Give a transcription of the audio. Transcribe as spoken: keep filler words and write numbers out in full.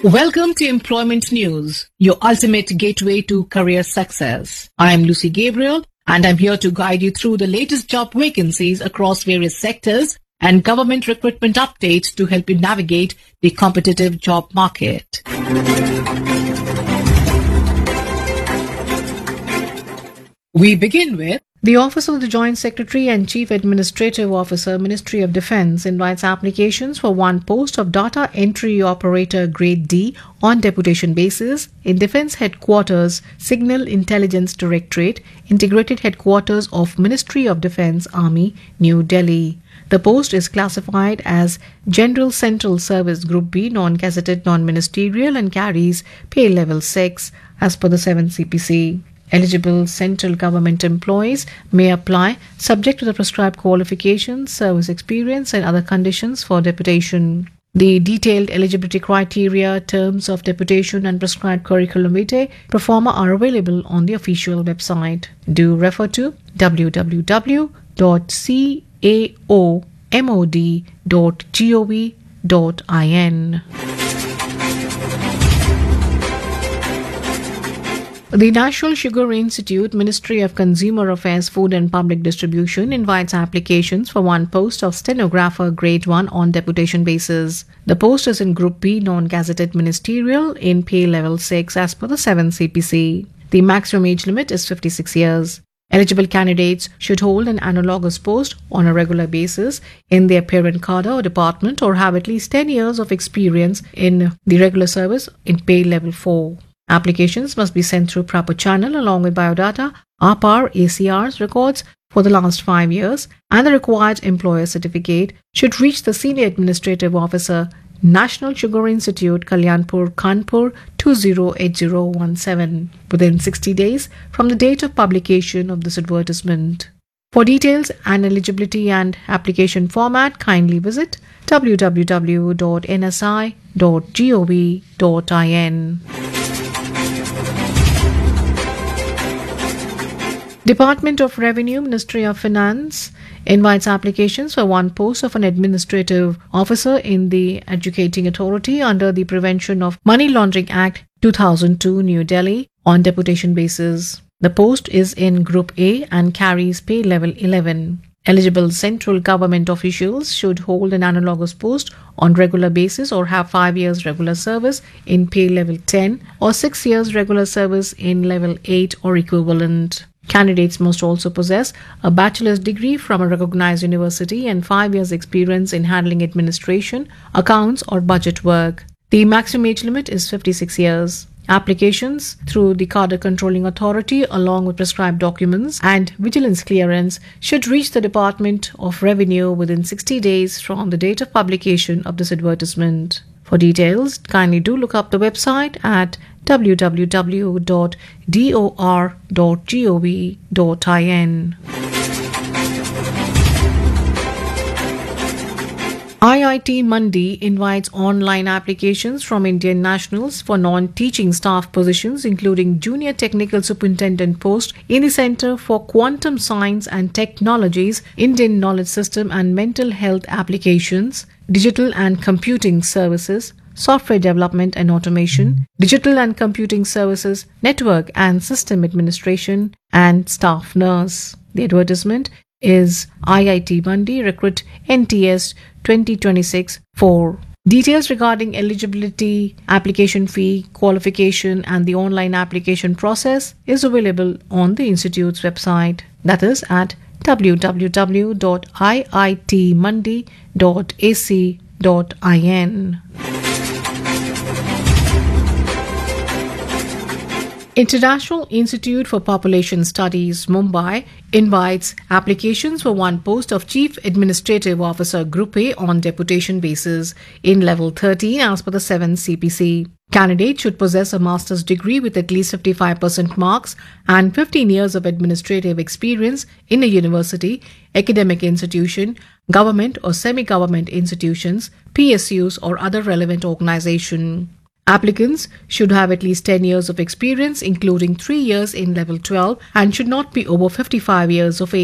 Welcome to Employment News, your ultimate gateway to career success. I am Lucy Gabriel, and I'm here to guide you through the latest job vacancies across various sectors and government recruitment updates to help you navigate the competitive job market. We begin with the Office of the Joint Secretary and Chief Administrative Officer, Ministry of Defence, invites applications for one post of Data Entry Operator Grade D on deputation basis in Defence Headquarters, Signal Intelligence Directorate, Integrated Headquarters of Ministry of Defence, Army, New Delhi. The post is classified as General Central Service Group B, non-gazetted, non-ministerial, and carries pay level six as per the seventh C P C. Eligible central government employees may apply subject to the prescribed qualifications, service experience and other conditions for deputation. The detailed eligibility criteria, terms of deputation and prescribed curriculum vitae pro forma are available on the official website. Do refer to w w w dot caomod dot gov dot in. The National Sugar Institute, Ministry of Consumer Affairs, Food and Public Distribution invites applications for one post of Stenographer Grade one on deputation basis. The post is in Group B, non-gazetted ministerial, in pay level six as per the seventh C P C. The maximum age limit is fifty-six years. Eligible candidates should hold an analogous post on a regular basis in their parent cadre or department or have at least ten years of experience in the regular service in pay level four. Applications must be sent through proper channel along with biodata, R P R, A C Rs, records for the last five years, and the required employer certificate should reach the Senior Administrative Officer, National Sugar Institute, Kalyanpur, Kanpur two zero eight zero one seven within sixty days from the date of publication of this advertisement. For details and eligibility and application format, kindly visit w w w dot n s i dot gov dot in. Department of Revenue, Ministry of Finance invites applications for one post of an administrative officer in the Educating Authority under the Prevention of Money Laundering Act two thousand two, New Delhi, on deputation basis. The post is in Group A and carries pay level eleven. Eligible central government officials should hold an analogous post on regular basis or have five years regular service in pay level ten or six years regular service in level eight or equivalent. Candidates must also possess a bachelor's degree from a recognized university and five years experience in handling administration, accounts or budget work. The maximum age limit is fifty-six years. Applications through the Cadre Controlling Authority along with prescribed documents and vigilance clearance should reach the Department of Revenue within sixty days from the date of publication of this advertisement. For details, kindly do look up the website at w w w dot dor dot gov dot in. I I T Mandi invites online applications from Indian nationals for non-teaching staff positions including Junior Technical Superintendent post in the Center for Quantum Science and Technologies, Indian Knowledge System and Mental Health Applications, Digital and Computing Services, Software Development and Automation, Digital and Computing Services, Network and System Administration, and Staff Nurse. The advertisement is I I T Mandi Recruit N T S twenty twenty-six four. Details regarding eligibility, application fee, qualification and the online application process is available on the Institute's website. That is at w w w dot i i t mandi dot a c dot in. International Institute for Population Studies, Mumbai, invites applications for one post of Chief Administrative Officer Group A on deputation basis in level thirteen as per the seventh C P C. Candidates should possess a master's degree with at least fifty-five percent marks and fifteen years of administrative experience in a university, academic institution, government or semi-government institutions, P S Us or other relevant organization. Applicants should have at least ten years of experience, including three years in level twelve, and should not be over fifty-five years of age.